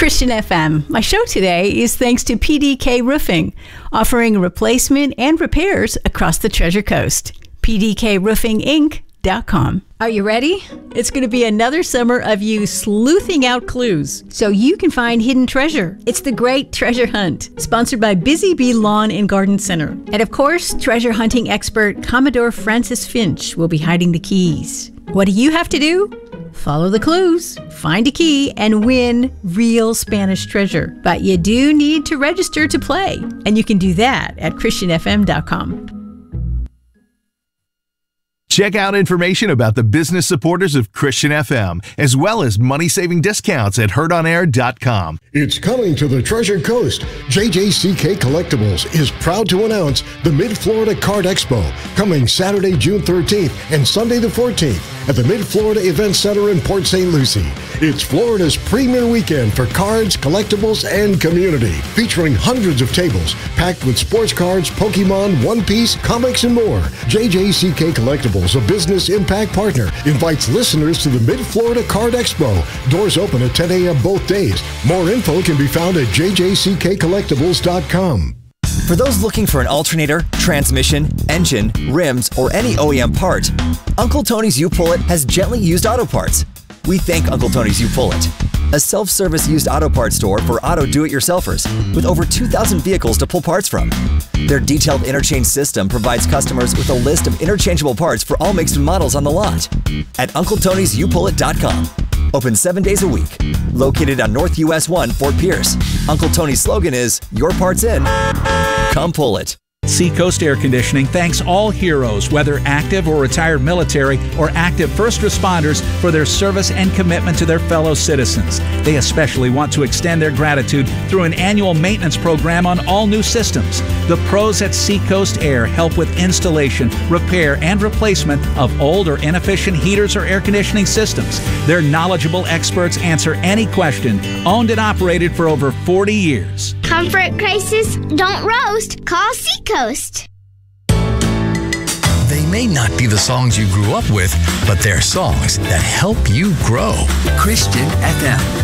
Christian FM. My show today is thanks to PDK Roofing, offering replacement and repairs across the Treasure Coast. PDKRoofingInc.com. Are you ready? It's going to be another summer of you sleuthing out clues so you can find hidden treasure. It's the Great Treasure Hunt, sponsored by Busy Bee Lawn and Garden Center. And of course, treasure hunting expert Commodore Francis Finch will be hiding the keys. What do you have to do? Follow the clues, find a key, and win real Spanish treasure. But you do need to register to play, and you can do that at ChristianFM.com. Check out information about the business supporters of Christian FM, as well as money-saving discounts at heardonair.com. It's coming to the Treasure Coast. JJCK Collectibles is proud to announce the Mid-Florida Card Expo, coming Saturday, June 13th and Sunday the 14th at the Mid-Florida Event Center in Port St. Lucie. It's Florida's premier weekend for cards, collectibles, and community, featuring hundreds of tables packed with sports cards, Pokemon, One Piece, comics, and more. JJCK Collectibles, a business impact partner, invites listeners to the Mid-Florida Card Expo. Doors open at 10 a.m. both days. More info can be found at jjckcollectibles.com. For those looking for an alternator, transmission, engine, rims, or any OEM part, Uncle Tony's U-Pull-It has gently used auto parts. We thank Uncle Tony's U-Pull-It, a self-service used auto parts store for auto do-it-yourselfers with over 2,000 vehicles to pull parts from. Their detailed interchange system provides customers with a list of interchangeable parts for all makes and models on the lot at UncleTony'sUPullIt.com. Open 7 days a week. Located on North US 1, Fort Pierce. Uncle Tony's slogan is, your part's in, come pull it. Seacoast Air Conditioning thanks all heroes, whether active or retired military or active first responders, for their service and commitment to their fellow citizens. They especially want to extend their gratitude through an annual maintenance program on all new systems. The pros at Seacoast Air help with installation, repair, and replacement of old or inefficient heaters or air conditioning systems. Their knowledgeable experts answer any question, owned and operated for over 40 years. Comfort crisis? Don't roast. Call Seacoast. They may not be the songs you grew up with, but they're songs that help you grow. Christian FM.